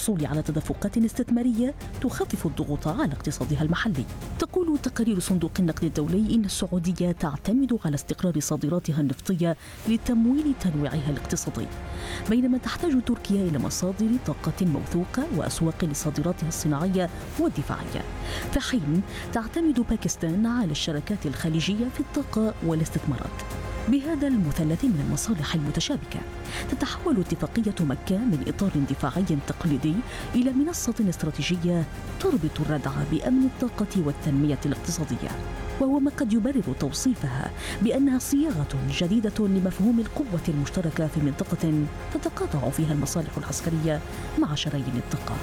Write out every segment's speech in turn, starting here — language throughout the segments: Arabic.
للحصول على تدفقات استثمارية تخفف الضغوط على اقتصادها المحلي. تقول تقارير صندوق النقد الدولي إن السعودية تعتمد على استقرار صادراتها النفطية لتمويل تنويعها الاقتصادي، بينما تحتاج تركيا إلى مصادر طاقة موثوقة وأسواق لصادراتها الصناعية والدفاعية، في حين تعتمد باكستان على الشراكات الخليجية في الطاقة والاستثمارات. بهذا المثلث من المصالح المتشابكة تتحول اتفاقية مكة من إطار دفاعي تقليدي إلى منصة استراتيجية تربط الردع بأمن الطاقة والتنمية الاقتصادية، وهو ما قد يبرر توصيفها بأنها صياغة جديدة لمفهوم القوة المشتركة في منطقة تتقاطع فيها المصالح العسكرية مع شرايين الطاقة.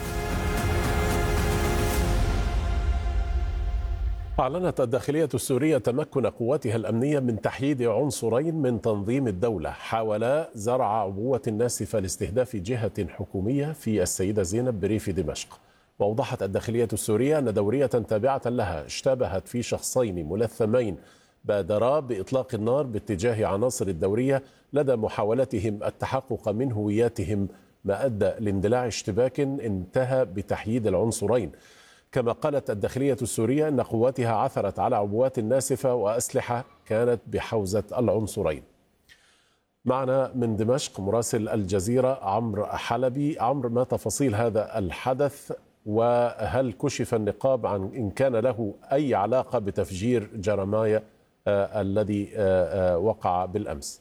أعلنت الداخلية السورية تمكن قواتها الأمنية من تحييد عنصرين من تنظيم الدولة حاولا زرع عبوة ناسفة لاستهداف جهة حكومية في السيدة زينب بريف دمشق. وأوضحت الداخلية السورية أن دورية تابعة لها اشتبهت في شخصين ملثمين بادرا بإطلاق النار باتجاه عناصر الدورية لدى محاولتهم التحقق من هوياتهم، ما أدى لاندلاع اشتباك انتهى بتحييد العنصرين. كما قالت الداخلية السورية أن قواتها عثرت على عبوات ناسفة وأسلحة كانت بحوزة العنصرين. معنا من دمشق مراسل الجزيرة عمرو حلبي. عمرو، ما تفاصيل هذا الحدث، وهل كشف النقاب عن إن كان له أي علاقة بتفجير جرمايا الذي وقع بالأمس؟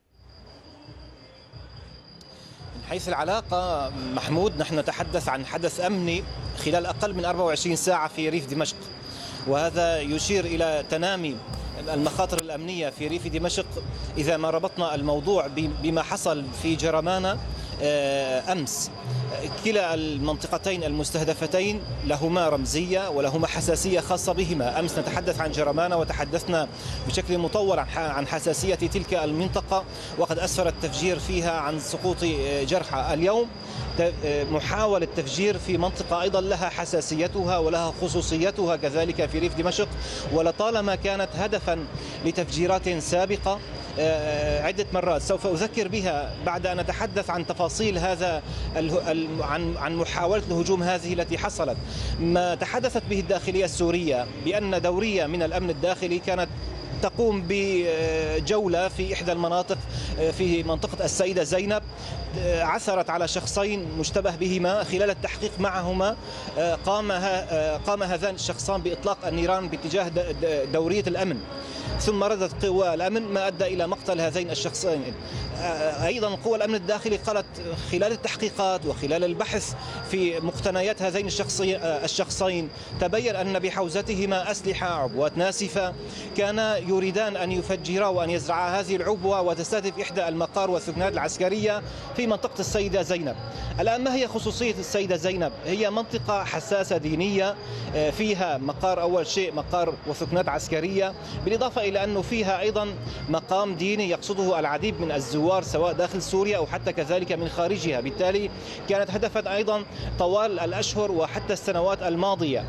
من حيث العلاقة محمود، نحن نتحدث عن حدث أمني خلال أقل من 24 ساعة في ريف دمشق، وهذا يشير إلى تنامي المخاطر الأمنية في ريف دمشق إذا ما ربطنا الموضوع بما حصل في جرمانة أمس. كلا المنطقتين المستهدفتين لهما رمزية ولهما حساسية خاصة بهما. أمس نتحدث عن جرمانة وتحدثنا بشكل مطول عن حساسية تلك المنطقة، وقد أسفر التفجير فيها عن سقوط جرحى. اليوم محاولة تفجير في منطقة أيضا لها حساسيتها ولها خصوصيتها كذلك في ريف دمشق، ولطالما كانت هدفا لتفجيرات سابقة عدة مرات. سوف أذكر بها بعد أن أتحدث عن تفاصيل هذا عن محاولة الهجوم هذه التي حصلت. ما تحدثت به الداخلية السورية بأن دورية من الأمن الداخلي كانت تقوم بجولة في إحدى المناطق في منطقة السيدة زينب، عثرت على شخصين مشتبه بهما. خلال التحقيق معهما قام هذان الشخصان بإطلاق النيران باتجاه دورية الأمن، ثم ردت قوى الأمن ما أدى إلى مقتل هذين الشخصين. أيضا قوى الأمن الداخلي قالت خلال التحقيقات وخلال البحث في مقتنيات هذين الشخصين تبين أن بحوزتهما أسلحة، عبوات ناسفة، كانا يريدان أن يفجرا وأن يزرعا هذه العبوة وتستهدف إحدى المقار والسكنات العسكرية في منطقة السيدة زينب. الآن ما هي خصوصية السيدة زينب؟ هي منطقة حساسة دينية، فيها مقار، أول شيء مقار وسكنات عسكرية، بالإضافة إلى أنه فيها أيضا مقام ديني يقصده العديد من الزوار سواء داخل سوريا أو حتى كذلك من خارجها. بالتالي كانت هدفا أيضا طوال الأشهر وحتى السنوات الماضية.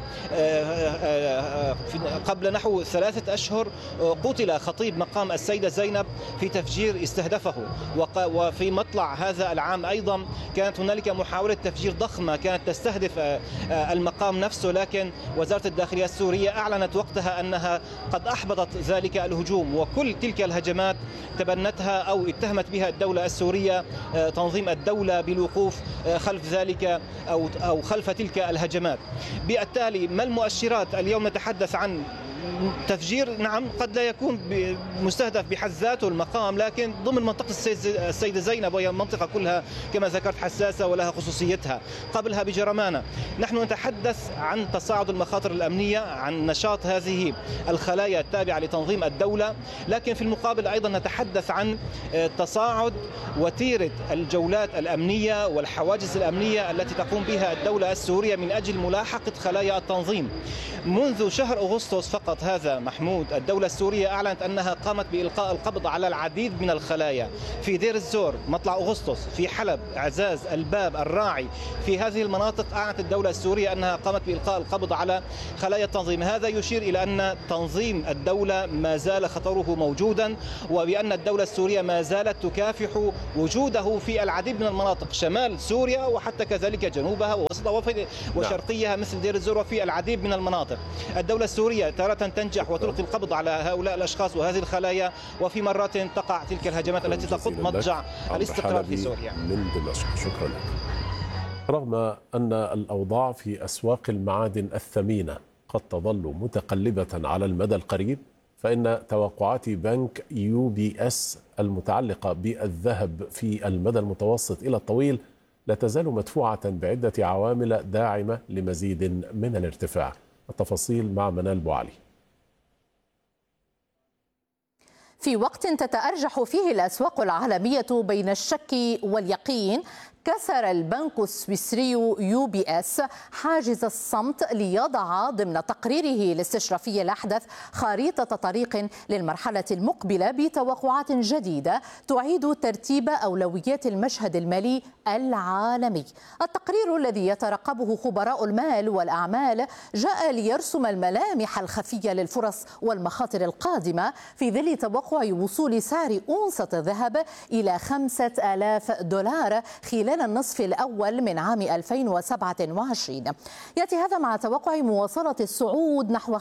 قبل نحو 3 أشهر قتل خطيب مقام السيدة زينب في تفجير استهدفه، وفي مطلع هذا العام أيضا كانت هنالك محاولة تفجير ضخمة كانت تستهدف المقام نفسه، لكن وزارة الداخلية السورية أعلنت وقتها أنها قد أحبطت ذلك الهجوم، وكل تلك الهجمات تبنتها أو اتهمت بها الدولة السورية تنظيم الدولة بالوقوف خلف ذلك أو خلف تلك الهجمات. بالتالي ما المؤشرات؟ اليوم نتحدث عن تفجير، نعم قد لا يكون مستهدف بحد ذاته المقام، لكن ضمن منطقة السيدة زينب، وهي منطقة كلها كما ذكرت حساسة ولها خصوصيتها. قبلها بجرمانة نحن نتحدث عن تصاعد المخاطر الأمنية، عن نشاط هذه الخلايا التابعة لتنظيم الدولة، لكن في المقابل أيضا نتحدث عن تصاعد وتيرة الجولات الأمنية والحواجز الأمنية التي تقوم بها الدولة السورية من أجل ملاحقة خلايا التنظيم. منذ شهر أغسطس فقط الوسط هذا محمود، الدولة السورية أعلنت أنها قامت بإلقاء القبض على العديد من الخلايا في دير الزور، مطلع أغسطس، في حلب، عزاز، الباب، الراعي. في هذه المناطق أعلنت الدولة السورية أنها قامت بإلقاء القبض على خلايا التنظيم. هذا يشير إلى أن تنظيم الدولة ما زال خطره موجودا، وبأن الدولة السورية ما زالت تكافح وجوده في العديد من المناطق، شمال سوريا وحتى كذلك جنوبها ووسطها وشرقيها مثل دير الزور، وفي العديد من المناطق. الدولة السورية تارة تنجح وتلقي القبض على هؤلاء الأشخاص وهذه الخلايا، وفي مرات تقع تلك الهجمات التي تقود مضجع الاستقرار في سوريا. من دمشق، شكرا لك. رغم أن الأوضاع في أسواق المعادن الثمينة قد تظل متقلبة على المدى القريب، فإن توقعات بنك UBS المتعلقة بالذهب في المدى المتوسط إلى الطويل لا تزال مدفوعة بعدة عوامل داعمة لمزيد من الارتفاع. التفاصيل مع منال بوعلي. في وقت تتأرجح فيه الأسواق العالمية بين الشك واليقين، كسر البنك السويسري UBS حاجز الصمت ليضع ضمن تقريره الاستشرافي الأحدث خريطة طريق للمرحلة المقبلة بتوقعات جديدة تعيد ترتيب أولويات المشهد المالي العالمي. التقرير الذي يترقبه خبراء المال والأعمال جاء ليرسم الملامح الخفية للفرص والمخاطر القادمة في ظل توقع وصول سعر أونصة الذهب إلى $5,000 خلال النصف الأول من عام 2027. يأتي هذا مع توقع مواصلة الصعود نحو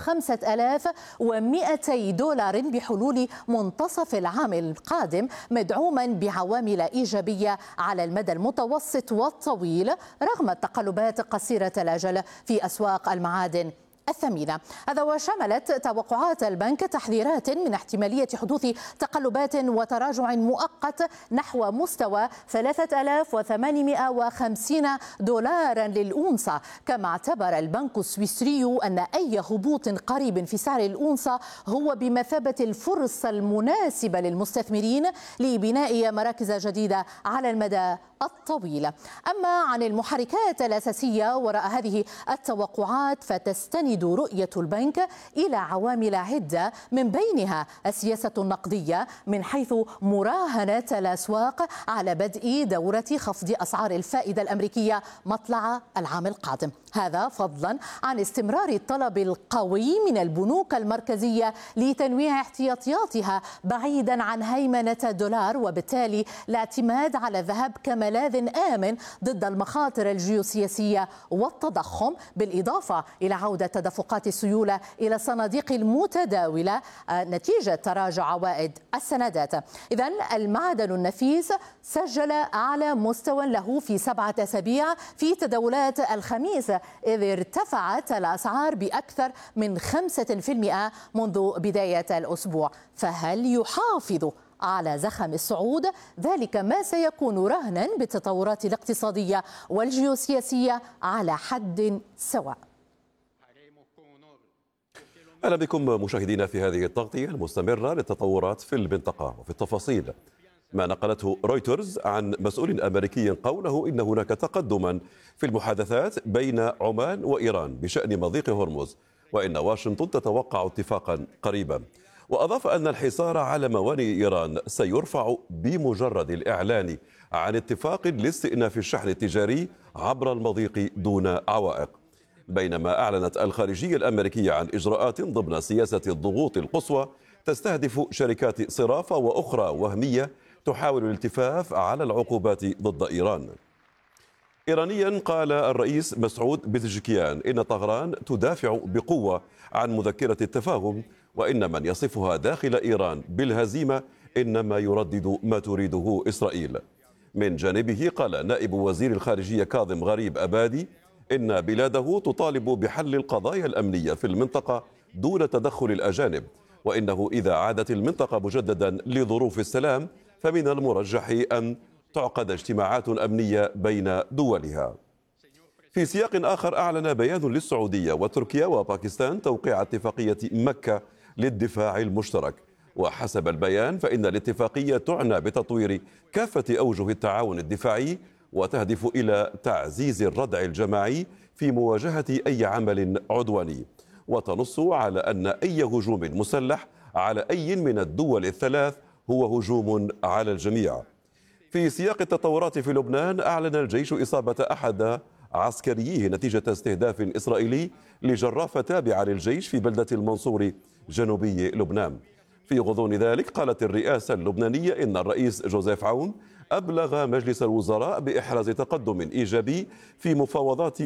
$5,200 بحلول منتصف العام القادم، مدعوما بعوامل إيجابية على المدى المتوسط والطويل رغم التقلبات قصيرة الأجل في أسواق المعادن الثمينة. هذا وشملت توقعات البنك تحذيرات من احتمالية حدوث تقلبات وتراجع مؤقت نحو مستوى $3,850 للأونصة. كما اعتبر البنك السويسري أن أي هبوط قريب في سعر الأونصة هو بمثابة الفرصة المناسبة للمستثمرين لبناء مراكز جديدة على المدى الطويل. أما عن المحركات الأساسية وراء هذه التوقعات، فتستند رؤية البنك إلى عوامل عدة، من بينها السياسة النقدية من حيث مراهنة الأسواق على بدء دورة خفض أسعار الفائدة الأمريكية مطلع العام القادم، هذا فضلا عن استمرار الطلب القوي من البنوك المركزية لتنويع احتياطياتها بعيدا عن هيمنة الدولار، وبالتالي الاعتماد على الذهب كملاذ آمن ضد المخاطر الجيوسياسية والتضخم، بالإضافة إلى عودة تدفقات السيولة إلى الصناديق المتداولة نتيجة تراجع عوائد السندات. إذن المعدن النفيس سجل أعلى مستوى له في 7 أسابيع في تداولات الخميس، إذ ارتفعت الأسعار بأكثر من 5% منذ بداية الأسبوع. فهل يحافظ على زخم الصعود؟ ذلك ما سيكون رهنا بالتطورات الاقتصادية والجيوسياسية على حد سواء. أهلا بكم مشاهدينا في هذه التغطية المستمرة للتطورات في المنطقة وفي التفاصيل. ما نقلته رويترز عن مسؤول أمريكي قوله إن هناك تقدما في المحادثات بين عمان وإيران بشأن مضيق هرمز، وإن واشنطن تتوقع اتفاقا قريبا. وأضاف أن الحصار على موانئ إيران سيرفع بمجرد الإعلان عن اتفاق لاستئناف الشحن التجاري عبر المضيق دون عوائق. بينما أعلنت الخارجية الأمريكية عن إجراءات ضمن سياسة الضغوط القصوى تستهدف شركات صرافة وأخرى وهمية تحاول الالتفاف على العقوبات ضد إيران. إيرانيا قال الرئيس مسعود بزشكيان إن طهران تدافع بقوة عن مذكرة التفاهم، وإن من يصفها داخل إيران بالهزيمة إنما يردد ما تريده إسرائيل. من جانبه قال نائب وزير الخارجية كاظم غريب أبادي إن بلاده تطالب بحل القضايا الأمنية في المنطقة دون تدخل الأجانب، وإنه إذا عادت المنطقة مجددا لظروف السلام فمن المرجح أن تعقد اجتماعات أمنية بين دولها. في سياق آخر أعلن بيان للسعودية وتركيا وباكستان توقيع اتفاقية مكة للدفاع المشترك. وحسب البيان فإن الاتفاقية تعنى بتطوير كافة أوجه التعاون الدفاعي وتهدف إلى تعزيز الردع الجماعي في مواجهة أي عمل عدواني. وتنص على أن أي هجوم مسلح على أي من الدول الثلاث هو هجوم على الجميع. في سياق التطورات في لبنان، أعلن الجيش إصابة أحد عسكريه نتيجة استهداف إسرائيلي لجرافة تابعة للجيش في بلدة المنصور جنوبي لبنان. في غضون ذلك، قالت الرئاسة اللبنانية إن الرئيس جوزيف عون أبلغ مجلس الوزراء بإحراز تقدم إيجابي في مفاوضات